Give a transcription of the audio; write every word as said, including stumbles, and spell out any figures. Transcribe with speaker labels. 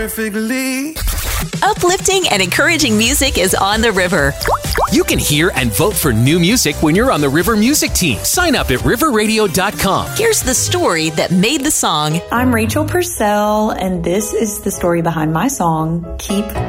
Speaker 1: perfectly.
Speaker 2: Uplifting and encouraging music is on the river.
Speaker 3: You can hear and vote for new music when you're on the River Music Team. Sign up at river radio dot com.
Speaker 2: Here's the story that made the song.
Speaker 4: I'm Rachel Purcell, and this is the story behind my song, Keep